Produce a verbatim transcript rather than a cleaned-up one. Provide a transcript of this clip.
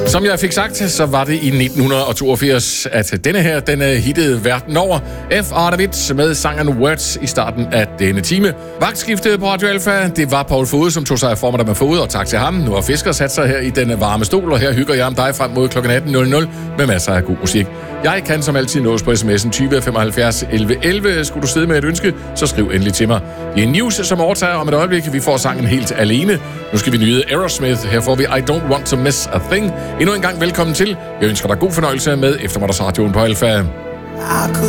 Som jeg fik sagt, så var det i nitten toogfirs, at denne her, den hittede verden over. F. Ardavid med sangen Words i starten af denne time. Vagtskiftet på Radio Alpha, det var Paul Fode, som tog sig af formiddag med Fode, og tak til ham. Nu har Fisker sat sig her i denne varme stol, og her hygger jeg om dig frem mod klokken atten nul nul med masser af god musik. Jeg kan som altid nås på sms'en tyve femoghalvfjerds elleve elleve. Skulle du sidde med et ønske, så skriv endelig til mig. Det er News, som overtager om et øjeblik. Vi får sangen helt alene. Nu skal vi nyde Aerosmith. Her får vi I Don't Want To Miss A Thing. Endnu en gang velkommen til. Jeg ønsker dig god fornøjelse med eftermiddagsradioen på Alpha.